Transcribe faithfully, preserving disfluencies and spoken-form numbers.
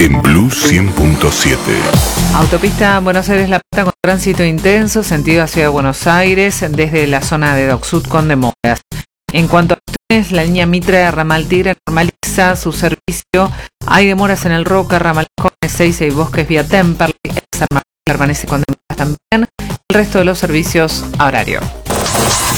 en Blues cien punto siete. Autopista Buenos Aires-La Plata con tránsito intenso, sentido hacia Buenos Aires, desde la zona de Dock Sud con demoras. En cuanto a trenes, la línea Mitre Ramal Tigre normaliza su servicio. Hay demoras en el Roca, Ramal Ezeiza y Bosques vía Temperley. El San Martín permanece con demoras también. El resto de los servicios a horario.